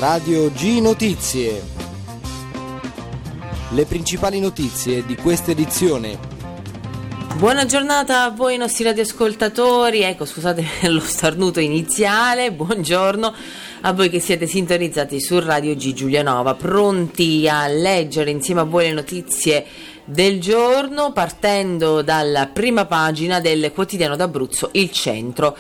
Radio G Notizie. Le principali notizie di questa edizione. Buona giornata a voi nostri radioascoltatori, scusate lo starnuto iniziale, buongiorno a voi che siete sintonizzati su Radio G Giulianova, pronti a leggere insieme a voi le notizie del giorno, partendo dalla prima pagina del quotidiano d'Abruzzo, Il Centro.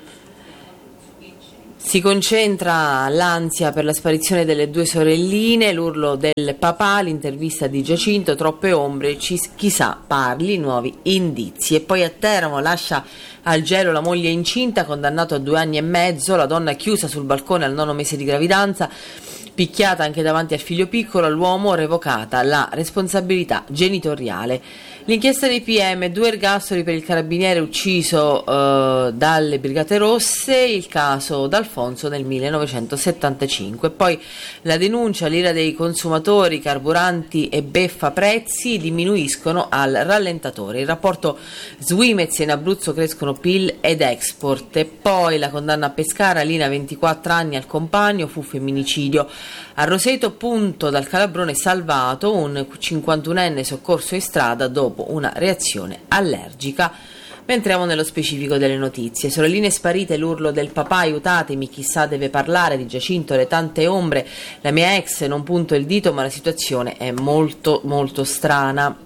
Si concentra l'ansia per la sparizione delle due sorelline, l'urlo del papà, l'intervista di Giacinto, troppe ombre, chissà parli, nuovi indizi. E poi a Teramo lascia al gelo la moglie incinta, condannato a 2 anni e mezzo, la donna chiusa sul balcone al 9° mese di gravidanza, picchiata anche davanti al figlio piccolo, all'uomo revocata la responsabilità genitoriale. L'inchiesta dei PM, 2 ergastoli per il carabiniere ucciso dalle Brigate Rosse, il caso D'Alfonso nel 1975. Poi la denuncia, l'ira dei consumatori, carburanti e beffa prezzi diminuiscono al rallentatore. Il rapporto Svimez, in Abruzzo crescono PIL ed export. E poi la condanna a Pescara, Lina 24 anni al compagno, fu femminicidio. A Roseto, punto dal calabrone salvato, un 51enne soccorso in strada dopo una reazione allergica. Ma entriamo nello specifico delle notizie. Sorelline sparite, l'urlo del papà, aiutatemi, chissà deve parlare, di Giacinto, le tante ombre, la mia ex, non punto il dito ma la situazione è molto molto strana.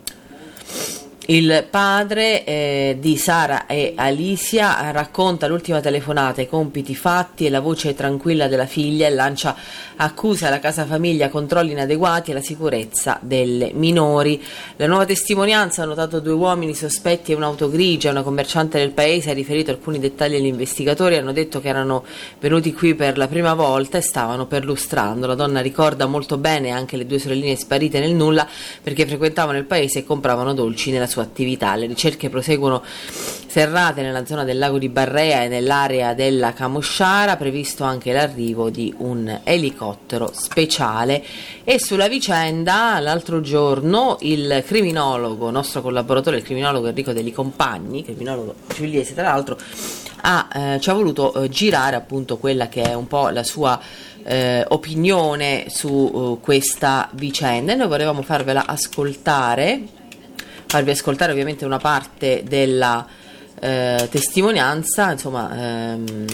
Il padre di Sara e Alicia racconta l'ultima telefonata, i compiti fatti e la voce tranquilla della figlia e lancia accuse alla casa famiglia, controlli inadeguati e la sicurezza delle minori. La nuova testimonianza ha notato 2 uomini sospetti e un'auto grigia. Una commerciante del paese ha riferito alcuni dettagli agli investigatori, hanno detto che erano venuti qui per la prima volta e stavano perlustrando. La donna ricorda molto bene anche le 2 sorelline sparite nel nulla perché frequentavano il paese e compravano dolci nella sua attività. Le ricerche proseguono serrate nella zona del lago di Barrea e nell'area della Camosciara, previsto anche l'arrivo di un elicottero speciale. E sulla vicenda, l'altro giorno il criminologo, nostro collaboratore, il criminologo Enrico Deli Compagni, criminologo pugliese tra l'altro, ci ha voluto girare appunto quella che è un po' la sua opinione su questa vicenda, e noi volevamo farvi ascoltare ovviamente una parte della testimonianza, insomma,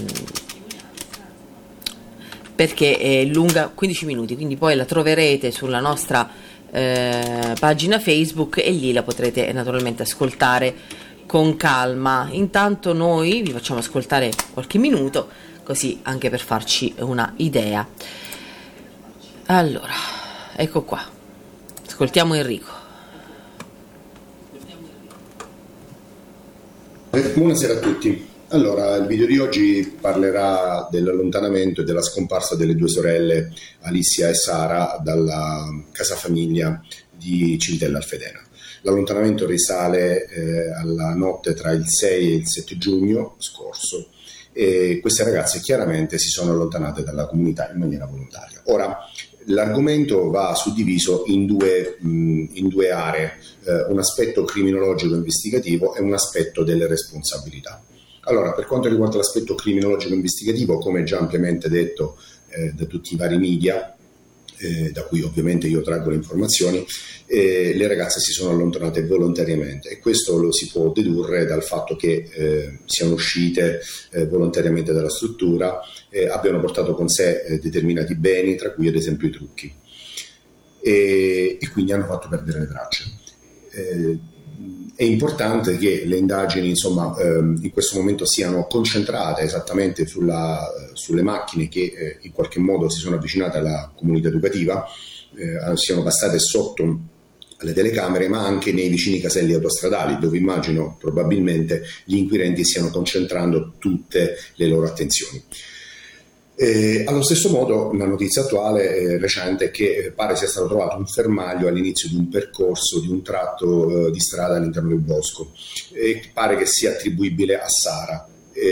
perché è lunga 15 minuti, quindi poi la troverete sulla nostra pagina Facebook e lì la potrete naturalmente ascoltare con calma. Intanto noi vi facciamo ascoltare qualche minuto, così anche per farci una idea. Allora, ecco qua, ascoltiamo Enrico. Buonasera a tutti. Allora, il video di oggi parlerà dell'allontanamento e della scomparsa delle 2 sorelle Alicia e Sara dalla casa famiglia di Civitella Alfedena. L'allontanamento risale alla notte tra il 6 e il 7 giugno scorso e queste ragazze chiaramente si sono allontanate dalla comunità in maniera volontaria. Ora, l'argomento va suddiviso in due aree, un aspetto criminologico investigativo e un aspetto delle responsabilità. Allora, per quanto riguarda l'aspetto criminologico investigativo, come già ampiamente detto da tutti i vari media, da cui ovviamente io traggo le informazioni, le ragazze si sono allontanate volontariamente, e questo lo si può dedurre dal fatto che siano uscite volontariamente dalla struttura, abbiano portato con sé determinati beni, tra cui ad esempio i trucchi, e quindi hanno fatto perdere le tracce. È importante che le indagini, insomma, in questo momento siano concentrate esattamente sulle macchine che in qualche modo si sono avvicinate alla comunità educativa, siano passate sotto alle telecamere, ma anche nei vicini caselli autostradali, dove immagino probabilmente gli inquirenti stiano concentrando tutte le loro attenzioni. Allo stesso modo, una notizia attuale recente è che pare sia stato trovato un fermaglio all'inizio di un percorso, di un tratto di strada all'interno del bosco, e pare che sia attribuibile a Sara.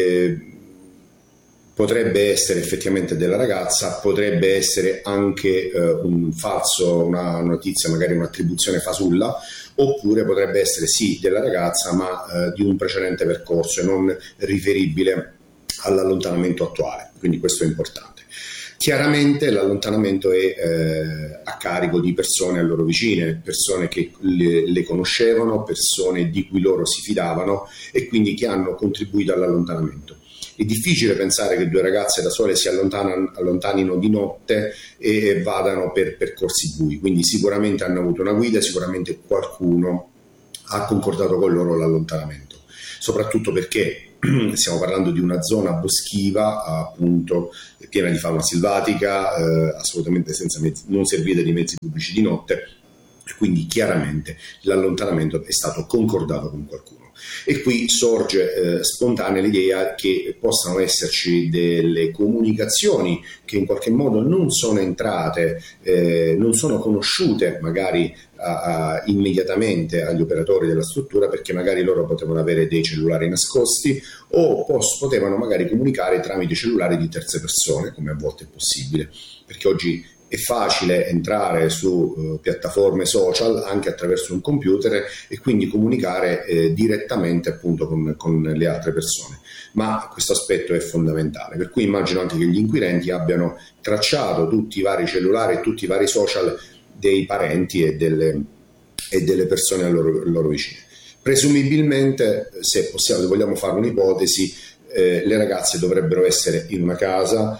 Potrebbe essere effettivamente della ragazza, potrebbe essere anche un falso, una notizia, magari un'attribuzione fasulla, oppure potrebbe essere sì della ragazza ma di un precedente percorso e non riferibile all'allontanamento attuale, quindi questo è importante. Chiaramente l'allontanamento è a carico di persone a loro vicine, persone che le conoscevano, persone di cui loro si fidavano e quindi che hanno contribuito all'allontanamento. È difficile pensare che due ragazze da sole si allontanino di notte e vadano per percorsi bui, quindi sicuramente hanno avuto una guida, sicuramente qualcuno ha concordato con loro l'allontanamento, soprattutto perché stiamo parlando di una zona boschiva, appunto piena di fauna selvatica, assolutamente non servita di mezzi pubblici di notte, quindi chiaramente l'allontanamento è stato concordato con qualcuno. E qui sorge spontanea l'idea che possano esserci delle comunicazioni che in qualche modo non sono entrate, non sono conosciute magari immediatamente agli operatori della struttura, perché magari loro potevano avere dei cellulari nascosti o potevano magari comunicare tramite cellulari di terze persone, come a volte è possibile, perché oggi è facile entrare su piattaforme social anche attraverso un computer e quindi comunicare direttamente appunto con le altre persone, ma questo aspetto è fondamentale, per cui immagino anche che gli inquirenti abbiano tracciato tutti i vari cellulari e tutti i vari social dei parenti e delle persone a loro vicine. Presumibilmente, se vogliamo fare un'ipotesi, le ragazze dovrebbero essere in una casa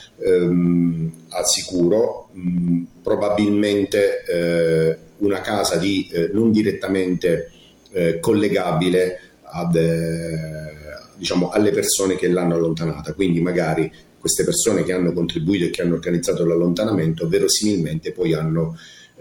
al sicuro, probabilmente una casa non direttamente collegabile diciamo, alle persone che l'hanno allontanata, quindi magari queste persone che hanno contribuito e che hanno organizzato l'allontanamento verosimilmente poi hanno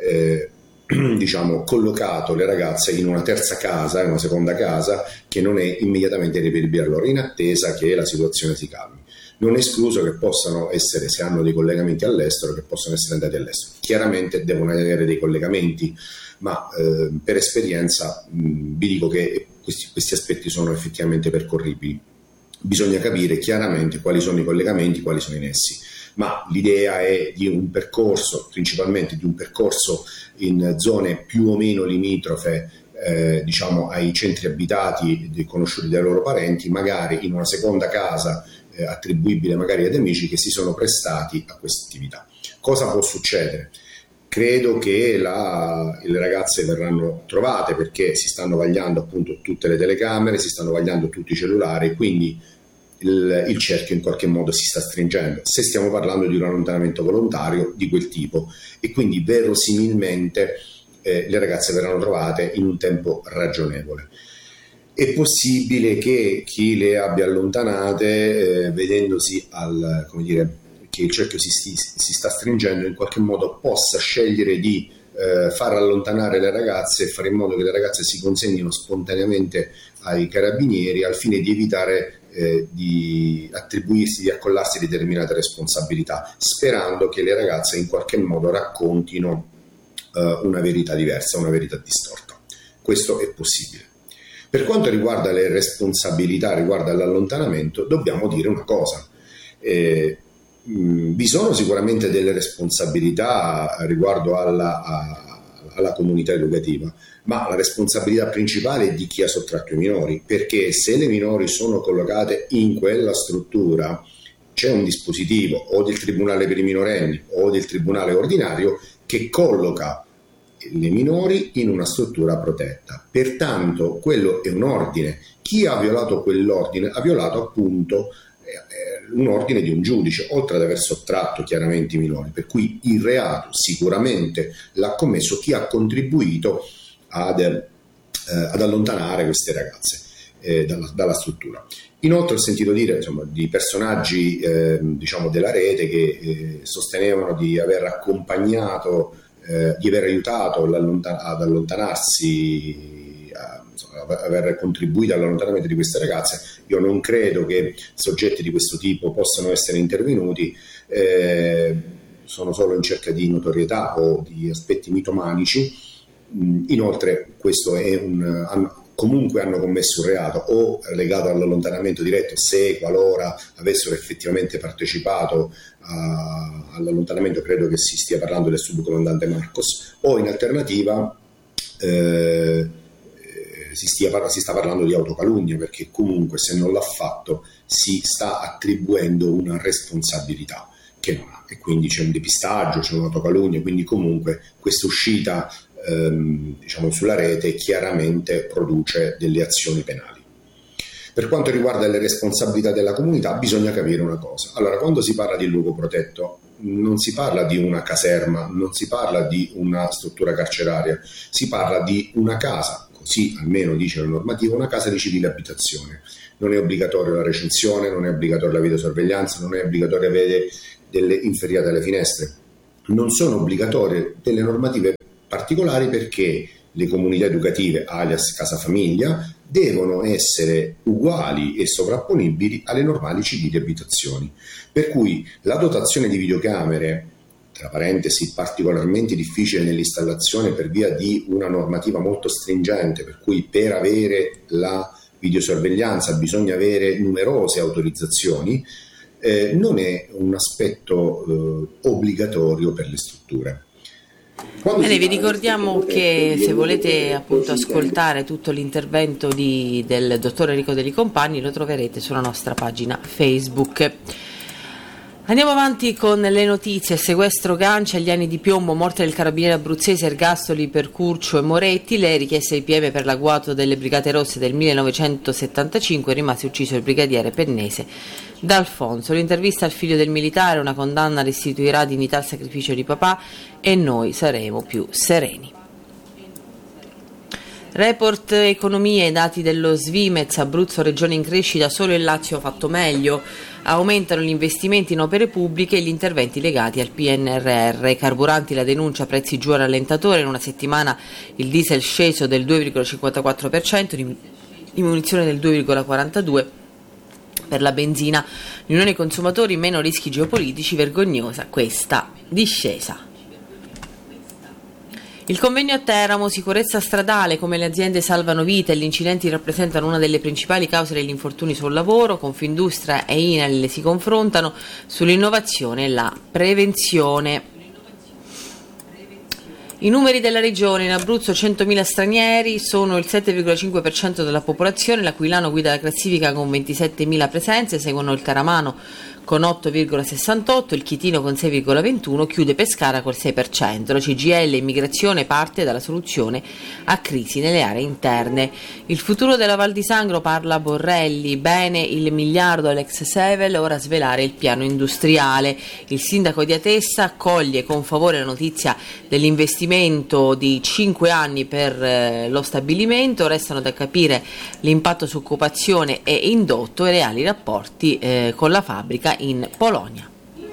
diciamo collocato le ragazze in una terza casa, in una seconda casa che non è immediatamente reperibile a loro, in attesa che la situazione si calmi. Non è escluso che possano essere, se hanno dei collegamenti all'estero, che possano essere andati all'estero. Chiaramente devono avere dei collegamenti, ma per esperienza vi dico che questi aspetti sono effettivamente percorribili. Bisogna capire chiaramente quali sono i collegamenti, quali sono i nessi. Ma l'idea è di un percorso, principalmente di un percorso in zone più o meno limitrofe diciamo ai centri abitati conosciuti dai loro parenti, magari in una seconda casa attribuibile magari ad amici che si sono prestati a questa attività. Cosa può succedere? Credo che le ragazze verranno trovate, perché si stanno vagliando appunto tutte le telecamere, si stanno vagliando tutti i cellulari, quindi il cerchio in qualche modo si sta stringendo, se stiamo parlando di un allontanamento volontario di quel tipo, e quindi verosimilmente le ragazze verranno trovate in un tempo ragionevole. È possibile che chi le abbia allontanate, vedendosi come dire, che il cerchio si sta stringendo, in qualche modo possa scegliere di far allontanare le ragazze e fare in modo che le ragazze si consegnino spontaneamente ai carabinieri al fine di evitare di attribuirsi, di accollarsi determinate responsabilità, sperando che le ragazze in qualche modo raccontino una verità diversa, una verità distorta. Questo è possibile. Per quanto riguarda le responsabilità riguardo all'allontanamento, dobbiamo dire una cosa. Vi sono sicuramente delle responsabilità riguardo alla comunità educativa, ma la responsabilità principale è di chi ha sottratto i minori, perché se le minori sono collocate in quella struttura c'è un dispositivo o del Tribunale per i minorenni o del Tribunale ordinario che colloca le minori in una struttura protetta. Pertanto quello è un ordine. Chi ha violato quell'ordine ha violato appunto un ordine di un giudice, oltre ad aver sottratto chiaramente i minori, per cui il reato sicuramente l'ha commesso chi ha contribuito ad allontanare queste ragazze dalla struttura. Inoltre ho sentito dire di personaggi diciamo della rete che sostenevano di aver accompagnato, di aver aiutato ad allontanarsi, aver contribuito all'allontanamento di queste ragazze. Io non credo che soggetti di questo tipo possano essere intervenuti, sono solo in cerca di notorietà o di aspetti mitomanici. Inoltre questo è comunque hanno commesso un reato o legato all'allontanamento diretto, se qualora avessero effettivamente partecipato all'allontanamento. Credo che si stia parlando del subcomandante Marcos, o in alternativa si sta parlando di autocalunnia, perché comunque se non l'ha fatto si sta attribuendo una responsabilità. che non ha, e quindi c'è un depistaggio, c'è un'autocalunnia, quindi comunque questa uscita sulla rete chiaramente produce delle azioni penali. Per quanto riguarda le responsabilità della comunità, bisogna capire una cosa. Allora, quando si parla di luogo protetto, non si parla di una caserma, non si parla di una struttura carceraria, si parla di una casa, così almeno dice la normativa, una casa di civile abitazione. Non è obbligatorio la recinzione, non è obbligatoria la videosorveglianza, non è obbligatorio avere delle inferriate alle finestre. Non sono obbligatorie delle normative particolari perché le comunità educative, alias casa famiglia, devono essere uguali e sovrapponibili alle normali civili abitazioni. Per cui la dotazione di videocamere, tra parentesi particolarmente difficile nell'installazione per via di una normativa molto stringente, per cui per avere la videosorveglianza bisogna avere numerose autorizzazioni, non è un aspetto obbligatorio per le strutture. Bene, vi ricordiamo che se volete appunto ascoltare tutto l'intervento del dottor Enrico Deli Compagni lo troverete sulla nostra pagina Facebook. Andiamo avanti con le notizie. Sequestro Gancia, agli anni di piombo, morte del carabiniere abruzzese, ergastoli per Curcio e Moretti, le richieste di PM per l'agguato delle Brigate Rosse del 1975, rimase ucciso il brigadiere pennese D'Alfonso. L'intervista al figlio del militare, una condanna restituirà dignità al sacrificio di papà e noi saremo più sereni. Report economia, i dati dello Svimez, Abruzzo regione in crescita, solo il Lazio ha fatto meglio, aumentano gli investimenti in opere pubbliche e gli interventi legati al PNRR, carburanti la denuncia, prezzi giù a rallentatore, in una settimana il diesel sceso del 2,54%, diminuzione del 2,42%, per la benzina, l'Unione Consumatori, meno rischi geopolitici, vergognosa questa discesa. Il convegno a Teramo, sicurezza stradale, come le aziende salvano vite e gli incidenti rappresentano una delle principali cause degli infortuni sul lavoro. Confindustria e INAIL si confrontano sull'innovazione e la prevenzione. I numeri della regione: in Abruzzo 100.000 stranieri, sono il 7,5% della popolazione, l'Aquilano guida la classifica con 27.000 presenze, seguono il Teramano con 8,68, il Chitino con 6,21, chiude Pescara col 6%. La CGIL immigrazione parte dalla soluzione a crisi nelle aree interne. Il futuro della Val di Sangro, parla Borrelli, bene il miliardo all'ex Sevel, ora svelare il piano industriale. Il sindaco di Atessa accoglie con favore la notizia dell'investimento di 5 anni per lo stabilimento, restano da capire l'impatto su occupazione e indotto e reali rapporti con la fabbrica in Polonia.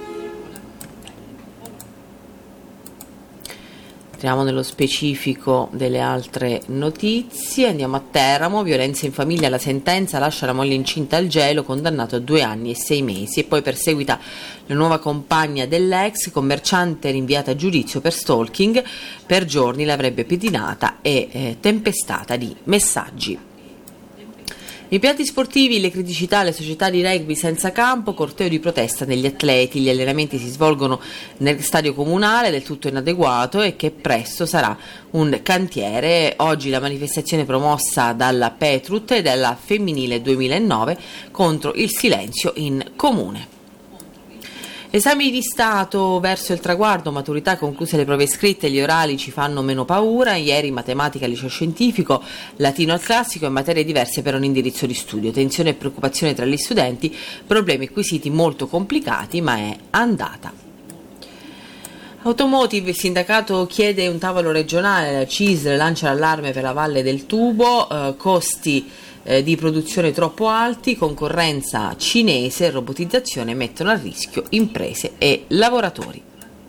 Entriamo nello specifico delle altre notizie. Andiamo a Teramo, violenza in famiglia, la sentenza lascia la moglie incinta al gelo, condannato a 2 anni e 6 mesi, e poi perseguita la nuova compagna dell'ex, commerciante rinviata a giudizio per stalking, per giorni l'avrebbe pedinata e tempestata di messaggi. I piatti sportivi, le criticità, le società di rugby senza campo, corteo di protesta degli atleti, gli allenamenti si svolgono nel stadio comunale del tutto inadeguato e che presto sarà un cantiere. Oggi la manifestazione promossa dalla Petrut e dalla Femminile 2009 contro il silenzio in comune. Esami di Stato verso il traguardo, maturità concluse le prove scritte, gli orali ci fanno meno paura, ieri matematica al liceo scientifico, latino al classico e materie diverse per un indirizzo di studio, tensione e preoccupazione tra gli studenti, problemi acquisiti molto complicati, ma è andata. Automotive, il sindacato chiede un tavolo regionale, la CISL lancia l'allarme per la Valle del Tubo, costi di produzione troppo alti, concorrenza cinese, robotizzazione mettono a rischio imprese e lavoratori.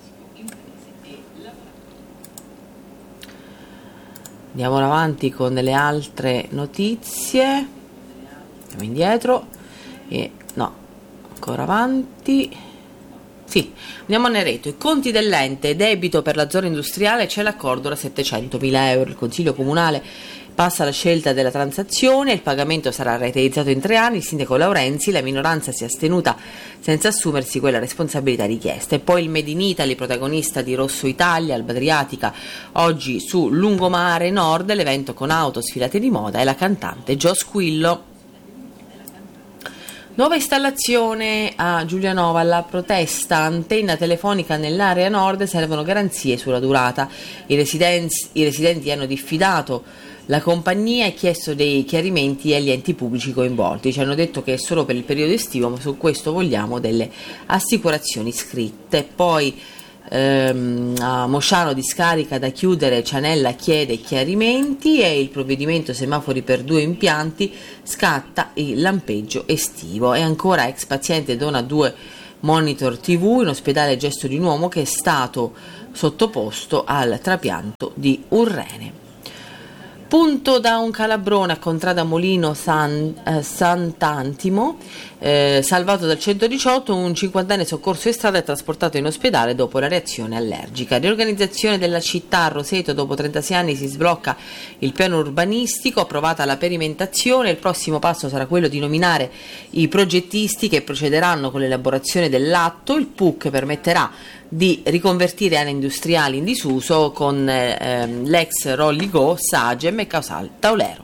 Andiamo avanti con delle altre notizie. Andiamo indietro. Ancora avanti. Sì, andiamo a Nereto. I conti dell'ente, debito per la zona industriale, c'è l'accordo da 700.000 euro. Il Consiglio Comunale passa alla scelta della transazione, il pagamento sarà rateizzato in 3 anni, il sindaco Laurenzi, la minoranza si è astenuta senza assumersi quella responsabilità richiesta. E poi il Made in Italy, protagonista di Rosso Italia, Alba Adriatica, oggi su Lungomare Nord, l'evento con auto, sfilate di moda e la cantante Jo Squillo. Nuova installazione a Giulianova, alla protesta antenna telefonica nell'area nord, servono garanzie sulla durata. I residenti hanno diffidato la compagnia e chiesto dei chiarimenti agli enti pubblici coinvolti. Ci hanno detto che è solo per il periodo estivo, ma su questo vogliamo delle assicurazioni scritte. Poi a Mosciano discarica da chiudere, Cianella chiede chiarimenti e il provvedimento semafori per 2 impianti, scatta il lampeggio estivo. E ancora ex paziente dona 2 monitor TV in ospedale Gesto di un uomo che è stato sottoposto al trapianto di un rene. Punto da un calabrone a Contrada Molino Sant'Antimo, salvato dal 118, un 50enne soccorso in strada e trasportato in ospedale dopo la reazione allergica. Riorganizzazione della città, a Roseto dopo 36 anni si sblocca il piano urbanistico, approvata la perimentazione, il prossimo passo sarà quello di nominare i progettisti che procederanno con l'elaborazione dell'atto. Il PUC permetterà di riconvertire aree industriali in disuso con l'ex Rolligo, Sagem e Causal Taulero.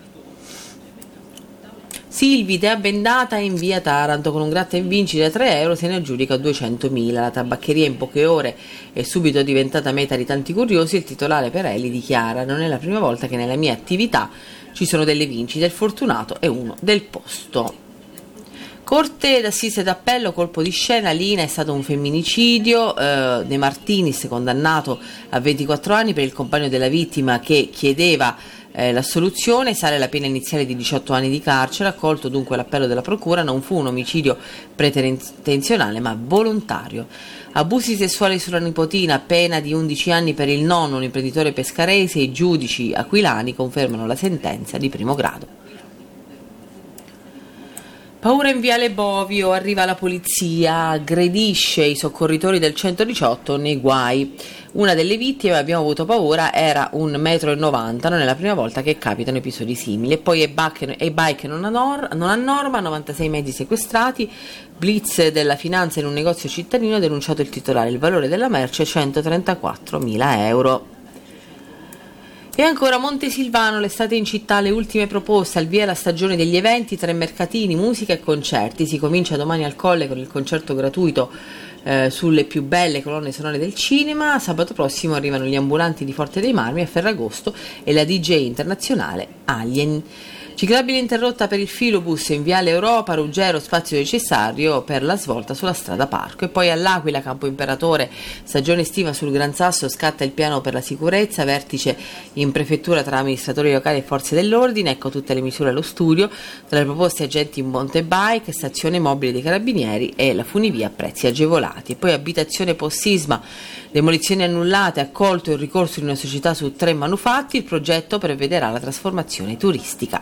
Silvide a Bendata in via Taranto con un gratta e vinci da 3 euro se ne aggiudica 200.000. La tabaccheria in poche ore è subito diventata meta di tanti curiosi. Il titolare Perelli dichiara: non è la prima volta che nella mia attività ci sono delle vincite, il fortunato è uno del posto. Corte d'assise d'appello, colpo di scena, Lina è stato un femminicidio, De Martinis condannato a 24 anni per il compagno della vittima che chiedeva l'assoluzione, sale la pena iniziale di 18 anni di carcere, accolto dunque l'appello della procura, non fu un omicidio preterintenzionale ma volontario. Abusi sessuali sulla nipotina, pena di 11 anni per il nonno, un imprenditore pescarese, i giudici aquilani confermano la sentenza di primo grado. Paura in viale Bovio, arriva la polizia, aggredisce i soccorritori del 118 nei guai. Una delle vittime, abbiamo avuto paura, era 1,90 m, non è la prima volta che capitano episodi simili. E poi e-bike non a norma, 96 mezzi sequestrati, blitz della finanza in un negozio cittadino, ha denunciato il titolare, il valore della merce 134.000 euro. E ancora Montesilvano, l'estate in città, le ultime proposte, al via la stagione degli eventi, 3 mercatini, musica e concerti. Si comincia domani al Colle con il concerto gratuito sulle più belle colonne sonore del cinema. Sabato prossimo arrivano gli ambulanti di Forte dei Marmi a Ferragosto e la DJ internazionale Alien. Ciclabile interrotta per il filobus in viale Europa, Ruggero, spazio necessario per la svolta sulla strada Parco. E poi all'Aquila, Campo Imperatore, stagione estiva sul Gran Sasso, scatta il piano per la sicurezza, vertice in prefettura tra amministratori locali e forze dell'ordine, ecco tutte le misure allo studio, tra le proposte agenti in mountain-bike, stazione mobile dei carabinieri e la funivia a prezzi agevolati. E poi abitazione post-sisma, demolizioni annullate, accolto il ricorso di una società su 3 manufatti, il progetto prevederà la trasformazione turistica.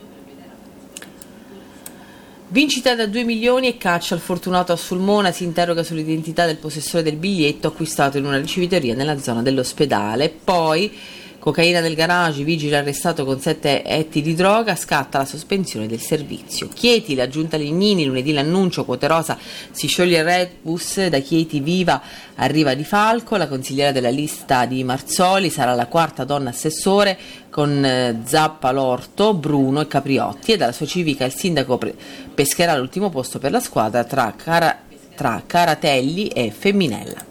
Vincita da 2 milioni e caccia al fortunato a Sulmona, si interroga sull'identità del possessore del biglietto acquistato in una ricevitoria nella zona dell'ospedale. Poi cocaina nel garage, vigile arrestato con 7 etti di droga, scatta la sospensione del servizio. Chieti, la giunta Legnini, lunedì l'annuncio, quote rosa, si scioglie il rebus, da Chieti Viva arriva Di Falco, la consigliera della lista di Marzoli sarà la 4ª donna assessore con Zappa, Lorto, Bruno e Capriotti, e dalla sua civica il sindaco pescherà l'ultimo posto per la squadra tra Caratelli e Femminella.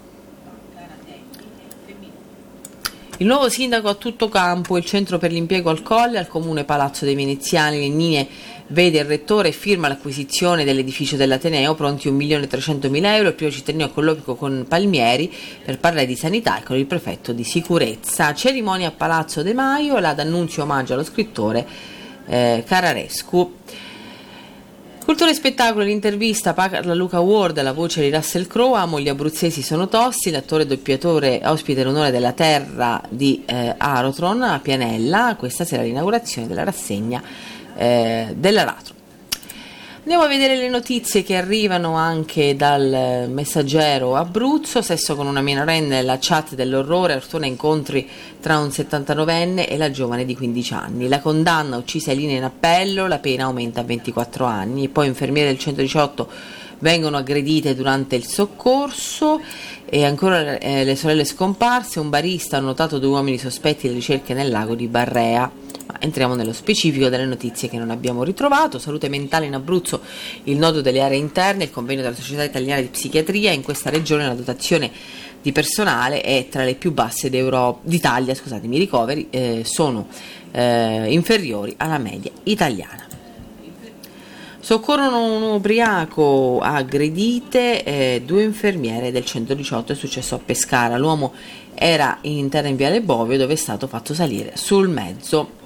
Il nuovo sindaco a tutto campo, il centro per l'impiego al Colle, al comune Palazzo dei Veneziani, Legnini vede il rettore e firma l'acquisizione dell'edificio dell'Ateneo, pronti 1.300.000 euro, il primo cittadino a colloquio con Palmieri per parlare di sanità e con il prefetto di sicurezza. Cerimonia a Palazzo De Maio, la D'Annunzio omaggio allo scrittore Cararescu. Cultura e spettacolo, l'intervista, parla Luca Ward, la voce di Russell Crowe, amo gli abruzzesi sono tossi, l'attore doppiatore ospite l'onore della terra di Arotron a Pianella, questa sera l'inaugurazione della rassegna dell'Aratro. Andiamo a vedere le notizie che arrivano anche dal Messaggero Abruzzo. Sesso con una minorenne, la chat dell'orrore, Ortona incontri tra un 79enne e la giovane di 15 anni. La condanna, uccisa Elina in appello, la pena aumenta a 24 anni. E poi infermiere del 118 vengono aggredite durante il soccorso. E ancora le sorelle scomparse, un barista ha notato 2 uomini sospetti di ricerche nel lago di Barrea. Entriamo nello specifico delle notizie che non abbiamo ritrovato. Salute mentale in Abruzzo, il nodo delle aree interne, il convegno della Società Italiana di Psichiatria. In questa regione la dotazione di personale è tra le più basse d'Italia, i ricoveri sono inferiori alla media italiana. Soccorrono un ubriaco, aggredite 2 infermiere del 118, è successo a Pescara. L'uomo era in terra in Viale Bovio, dove è stato fatto salire sul mezzo.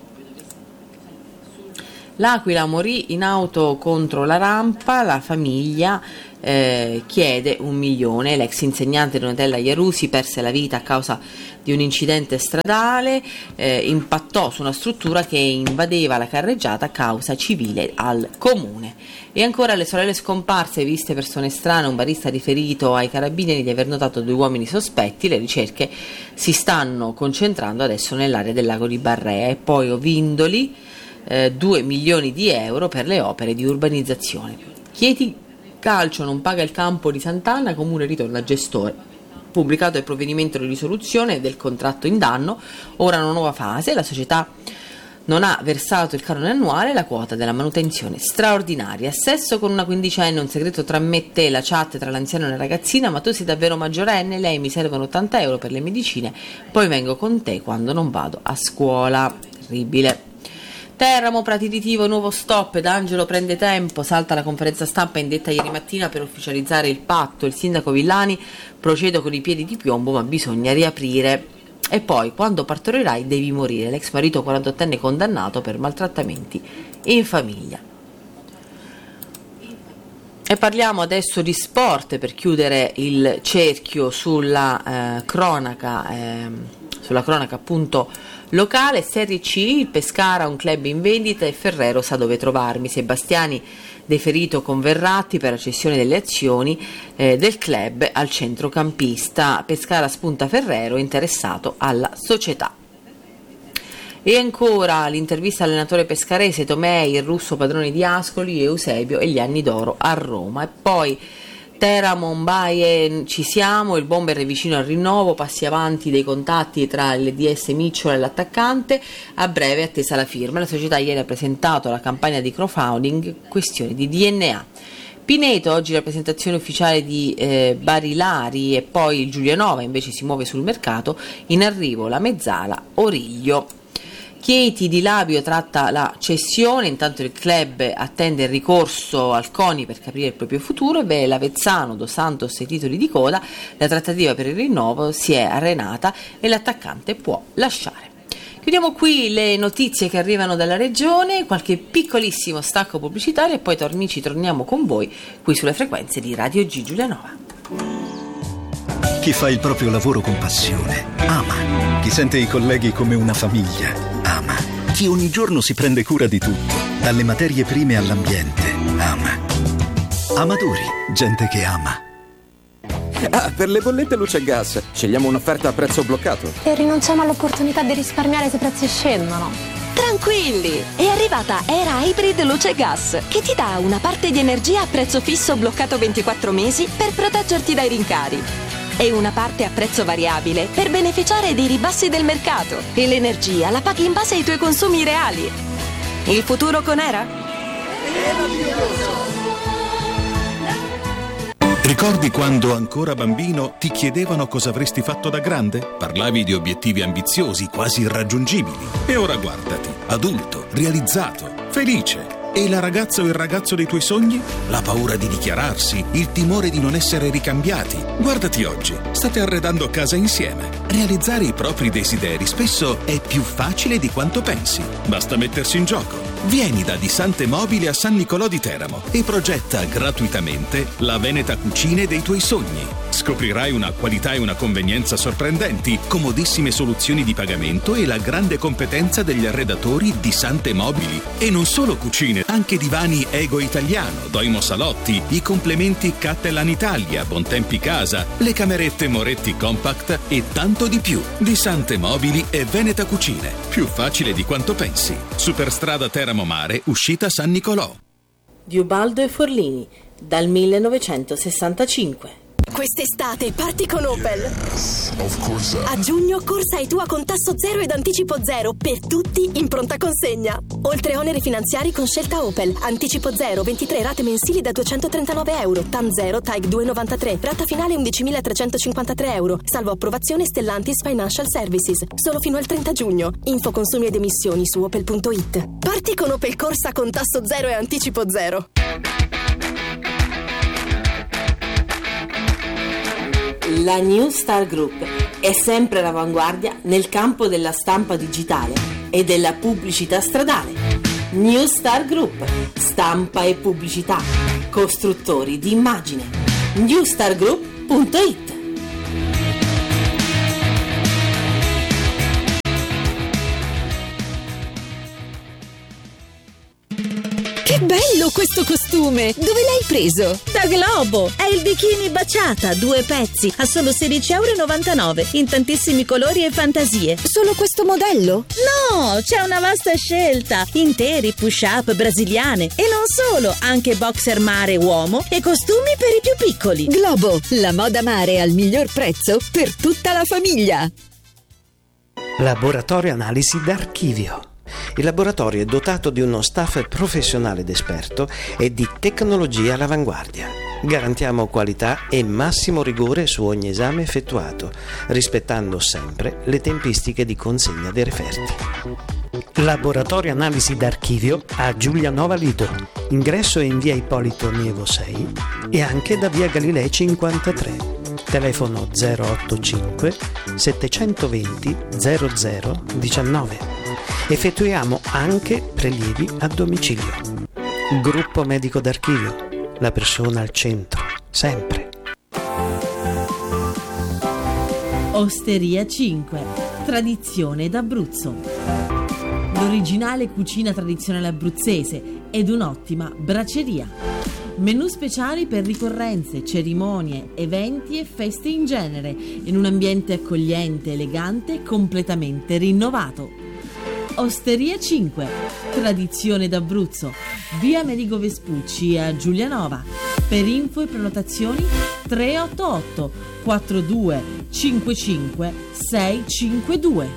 L'Aquila morì in auto contro la rampa, la famiglia chiede 1 milione. L'ex insegnante Donatella Iarusi perse la vita a causa di un incidente stradale, impattò su una struttura che invadeva la carreggiata a causa civile al comune. E ancora le sorelle scomparse, viste persone strane, un barista riferito ai carabinieri di aver notato 2 uomini sospetti. Le ricerche si stanno concentrando adesso nell'area del lago di Barrea. E poi Ovindoli, 2 milioni di euro per le opere di urbanizzazione. Chieti Calcio non paga il campo di Sant'Anna, comune ritorna gestore. Pubblicato il provvedimento di risoluzione del contratto in danno, ora una nuova fase, la società non ha versato il canone annuale, la quota della manutenzione straordinaria. Sesso con una quindicenne, un segreto tra me e te, la chat tra l'anziano e la ragazzina: ma tu sei davvero maggiorenne? Lei: mi servono 80 euro per le medicine, poi vengo con te quando non vado a scuola. Terribile. Teramo, Prati di Tivo, nuovo stop, D'Angelo prende tempo, salta la conferenza stampa indetta ieri mattina per ufficializzare il patto. Il sindaco Villani: procedo con i piedi di piombo ma bisogna riaprire. E poi: quando partorirai devi morire. L'ex marito 48enne condannato per maltrattamenti in famiglia. E parliamo adesso di sport per chiudere il cerchio sulla cronaca appunto locale. Serie C, il Pescara, un club in vendita e Ferrero sa dove trovarmi. Sebastiani deferito con Verratti per la cessione delle azioni del club al centrocampista. Pescara spunta Ferrero, interessato alla società. E ancora l'intervista all'allenatore pescarese Tomei, il russo padrone di Ascoli, Eusebio e gli anni d'oro a Roma. E poi Teramo, Mbaye, ci siamo, il bomber è vicino al rinnovo, passi avanti dei contatti tra il DS Micciola e l'attaccante, a breve attesa la firma. La società ieri ha presentato la campagna di crowdfunding, questione di DNA. Pineto, oggi la presentazione ufficiale di Barilari, e poi il Giulianova invece si muove sul mercato, in arrivo la mezzala Origlio. Chieti di Labio tratta la cessione, intanto il club attende il ricorso al CONI per capire il proprio futuro. E l'Avezzano, Dos Santos e titoli di coda, la trattativa per il rinnovo si è arenata e l'attaccante può lasciare. Chiudiamo qui le notizie che arrivano dalla regione, qualche piccolissimo stacco pubblicitario e poi ci torniamo con voi qui sulle frequenze di Radio G Giulianova. Chi fa il proprio lavoro con passione ama. Chi sente i colleghi come una famiglia ama. Chi ogni giorno si prende cura di tutto, dalle materie prime all'ambiente, ama. Amadori, gente che ama. Ah, per le bollette luce e gas scegliamo un'offerta a prezzo bloccato e rinunciamo all'opportunità di risparmiare se i prezzi scendono. Tranquilli, è arrivata Era Hybrid Luce e Gas, che ti dà una parte di energia a prezzo fisso bloccato 24 mesi per proteggerti dai rincari e una parte a prezzo variabile per beneficiare dei ribassi del mercato, e l'energia la paghi in base ai tuoi consumi reali. Il futuro con Era? Ricordi quando ancora bambino ti chiedevano cosa avresti fatto da grande? Parlavi di obiettivi ambiziosi, quasi irraggiungibili. E ora guardati, adulto, realizzato, felice. E la ragazza o il ragazzo dei tuoi sogni? La paura di dichiararsi, il timore di non essere ricambiati. Guardati oggi, state arredando casa insieme. Realizzare i propri desideri spesso è più facile di quanto pensi. Basta mettersi in gioco. Vieni da Disante Mobili a San Nicolò di Teramo e progetta gratuitamente la Veneta Cucine dei tuoi sogni. Scoprirai una qualità e una convenienza sorprendenti, comodissime soluzioni di pagamento e la grande competenza degli arredatori Disante Mobili. E non solo cucine, anche divani Ego Italiano, Doimo Salotti, i complementi Cattelan Italia, Bontempi Casa, le camerette Moretti Compact e tanto di più. Disante Mobili e Veneta Cucine. Più facile di quanto pensi. Superstrada Teramo Mare, uscita San Nicolò. Di Ubaldo e Forlini, dal 1965. Quest'estate parti con Opel. A giugno corsa e tua con tasso zero ed anticipo zero per tutti in pronta consegna. Oltre oneri finanziari con scelta Opel. Anticipo zero, 23 rate mensili da €239. TAN 0, TAG 2,93. Rata finale 11.353 euro. Salvo approvazione Stellantis Financial Services. Solo fino al 30 giugno. Info consumi ed emissioni su opel.it. Parti con Opel Corsa con tasso zero e anticipo zero. La New Star Group è sempre all'avanguardia nel campo della stampa digitale e della pubblicità stradale. New Star Group, stampa e pubblicità, costruttori di immagine. newstargroup.it. Che bello questo costume! Dove l'hai preso? Da Globo! È il bikini baciata, 2 pezzi, a solo €16,99, in tantissimi colori e fantasie. Solo questo modello? No, c'è una vasta scelta. Interi, push-up, brasiliane. E non solo, anche boxer mare uomo e costumi per i più piccoli. Globo, la moda mare al miglior prezzo per tutta la famiglia. Laboratorio Analisi d'Archivio. Il laboratorio è dotato di uno staff professionale ed esperto e di tecnologia all'avanguardia. Garantiamo qualità e massimo rigore su ogni esame effettuato, rispettando sempre le tempistiche di consegna dei referti. Laboratorio Analisi d'Archivio a Giulianova Lido. Ingresso in via Ippolito Nievo 6 e anche da via Galilei 53. Telefono 085 720 0019. Effettuiamo anche prelievi a domicilio. Gruppo Medico d'Archivio, la persona al centro, sempre. Osteria 5, tradizione d'Abruzzo. L'originale cucina tradizionale abruzzese ed un'ottima braceria. Menù speciali per ricorrenze, cerimonie, eventi e feste in genere, in un ambiente accogliente, elegante e completamente rinnovato. Osteria 5, tradizione d'Abruzzo, via Amerigo Vespucci a Giulianova. Per info e prenotazioni 388 42 55 652.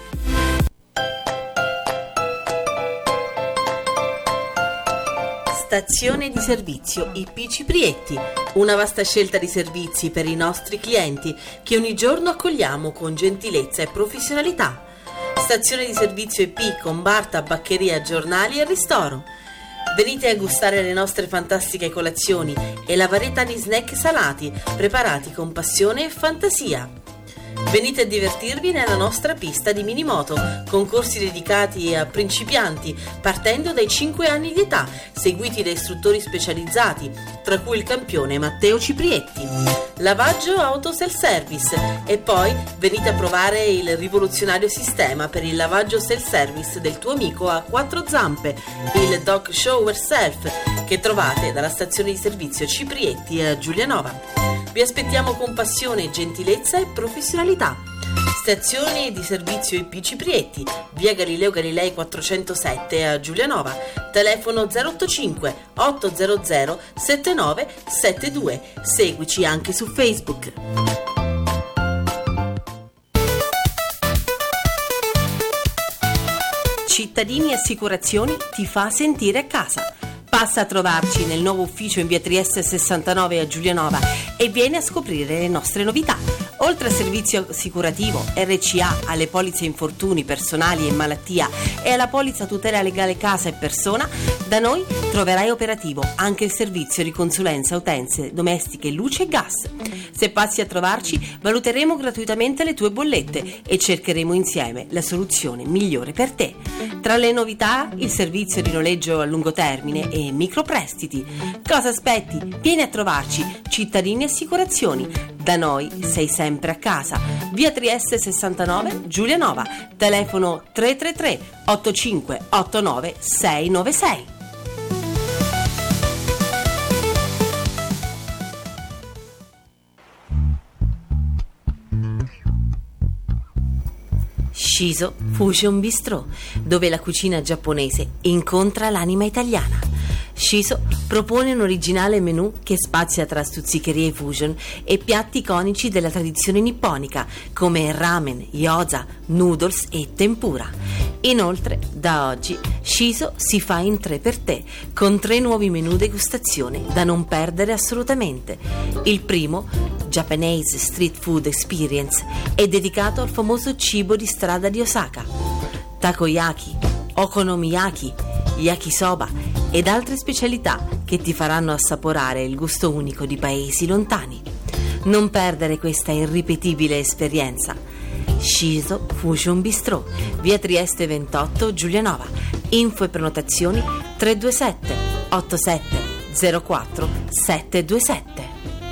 Stazione di servizio IP Ciprietti, una vasta scelta di servizi per i nostri clienti che ogni giorno accogliamo con gentilezza e professionalità. Stazione di servizio IP con bar, tabaccheria, giornali e ristoro. Venite a gustare le nostre fantastiche colazioni e la varietà di snack salati preparati con passione e fantasia. Venite a divertirvi nella nostra pista di minimoto, con corsi dedicati a principianti partendo dai 5 anni di età, seguiti da istruttori specializzati, tra cui il campione Matteo Ciprietti. Lavaggio auto self-service e poi venite a provare il rivoluzionario sistema per il lavaggio self-service del tuo amico a 4 zampe, il Dog Shower Self, che trovate dalla stazione di servizio Ciprietti a Giulianova. Vi aspettiamo con passione, gentilezza e professionalità. Stazione di servizio IP Ciprietti, via Galileo Galilei 407 a Giulianova. Telefono 085 800 7972. Seguici anche su Facebook. Cittadini Assicurazioni ti fa sentire a casa. Passa a trovarci nel nuovo ufficio in via Trieste 69 a Giulianova e vieni a scoprire le nostre novità. Oltre al servizio assicurativo, RCA, alle polizze infortuni personali e malattia e alla polizza tutela legale casa e persona, da noi troverai operativo anche il servizio di consulenza utenze domestiche, luce e gas. Se passi a trovarci, valuteremo gratuitamente le tue bollette e cercheremo insieme la soluzione migliore per te. Tra le novità, il servizio di noleggio a lungo termine e microprestiti. Cosa aspetti? Vieni a trovarci, Cittadini Assicurazioni. Da noi sei sempre a casa. Via Trieste 69, Giulianova. Telefono 333 8589 696. Shiso Fusion Bistro, dove la cucina giapponese incontra l'anima italiana. Shiso propone un originale menù che spazia tra stuzzicherie fusion e piatti iconici della tradizione nipponica come ramen, gyoza, noodles e tempura. Inoltre, da oggi, Shiso si fa in 3 per te, con 3 nuovi menù degustazione da non perdere assolutamente. Il primo, Japanese Street Food Experience, è dedicato al famoso cibo di strada di Osaka. Takoyaki, okonomiyaki, yakisoba ed altre specialità che ti faranno assaporare il gusto unico di paesi lontani. Non perdere questa irripetibile esperienza. Shiso Fusion Bistro, via Trieste 28, Giulianova. Info e prenotazioni 327 87 04 727.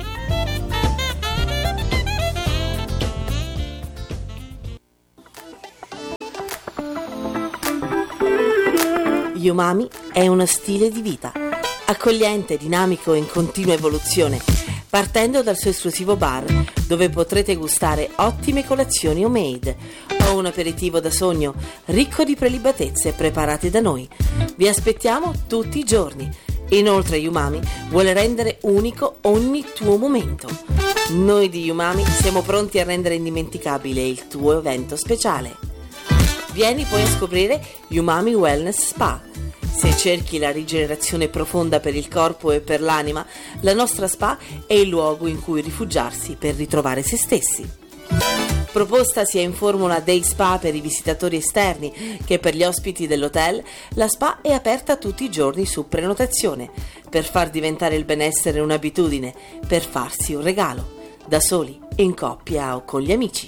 Umami è uno stile di vita, accogliente, dinamico e in continua evoluzione, partendo dal suo esclusivo bar, dove potrete gustare ottime colazioni homemade o un aperitivo da sogno ricco di prelibatezze preparate da noi. Vi aspettiamo tutti i giorni. Inoltre Umami vuole rendere unico ogni tuo momento. Noi di Umami siamo pronti a rendere indimenticabile il tuo evento speciale. Vieni poi a scoprire Umami Wellness Spa. Se cerchi la rigenerazione profonda per il corpo e per l'anima, la nostra spa è il luogo in cui rifugiarsi per ritrovare se stessi. Proposta sia in formula day spa per i visitatori esterni che per gli ospiti dell'hotel, la spa è aperta tutti i giorni su prenotazione, per far diventare il benessere un'abitudine, per farsi un regalo, da soli, in coppia o con gli amici.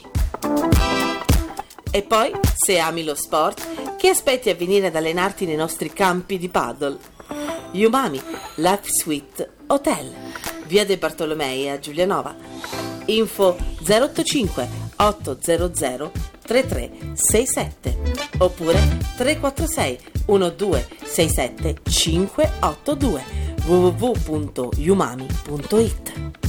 E poi, se ami lo sport, che aspetti a venire ad allenarti nei nostri campi di paddle? Umami Life Suite Hotel, via De Bartolomei a Giulianova. Info 085 800 3367 oppure 346 1267 582 www.umami.it.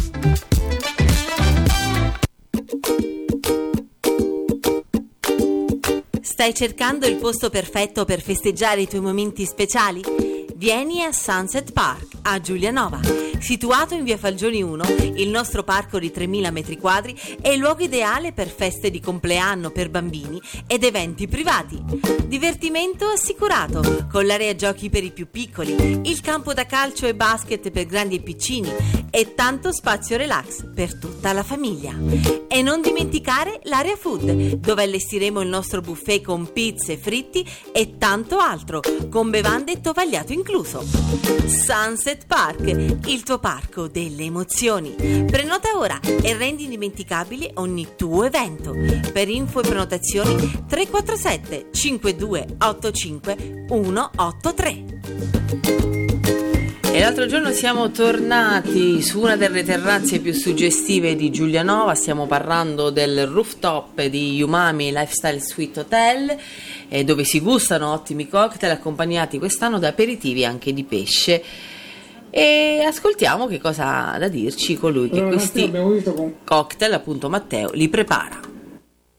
Stai cercando il posto perfetto per festeggiare i tuoi momenti speciali? Vieni a Sunset Park a Giulianova. Situato in via Falgioni 1, il nostro parco di 3.000 metri quadri è il luogo ideale per feste di compleanno per bambini ed eventi privati. Divertimento assicurato, con l'area giochi per i più piccoli, il campo da calcio e basket per grandi e piccini e tanto spazio relax per tutta la famiglia. E non dimenticare l'area food, dove allestiremo il nostro buffet con pizze, fritti e tanto altro, con bevande e tovagliato incluso. Sunset Park, il tuo parco delle emozioni. Prenota ora e rendi indimenticabile ogni tuo evento. Per info e prenotazioni 347 5285 183. E l'altro giorno siamo tornati su una delle terrazze più suggestive di Giulianova. Stiamo parlando del rooftop di Umami Lifestyle Suite Hotel, dove si gustano ottimi cocktail accompagnati quest'anno da aperitivi anche di pesce. E ascoltiamo che cosa ha da dirci colui che questi cocktail, appunto Matteo, li prepara.